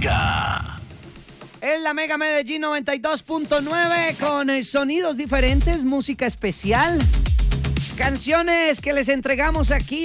Mega. Es la Mega Medellín 92.9 con sonidos diferentes, música especial, canciones que les entregamos aquí